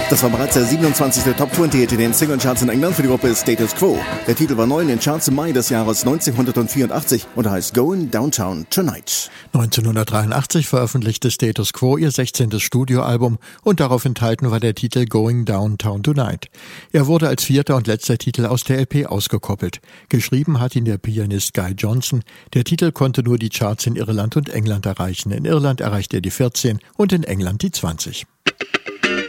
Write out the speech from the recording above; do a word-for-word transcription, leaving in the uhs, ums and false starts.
Das war bereits der siebenundzwanzigste Top zwanzig in den Single-Charts in England für die Gruppe Status Quo. Der Titel war neu in den Charts im Mai des Jahres neunzehnhundertvierundachtzig und heißt Going Downtown Tonight. neunzehnhundertdreiundachtzig veröffentlichte Status Quo ihr sechzehntes Studioalbum und darauf enthalten war der Titel Going Downtown Tonight. Er wurde als vierter und letzter Titel aus der L P ausgekoppelt. Geschrieben hat ihn der Pianist Guy Johnson. Der Titel konnte nur die Charts in Irland und England erreichen. In Irland erreichte er die vierzehn und in England die zwanzig.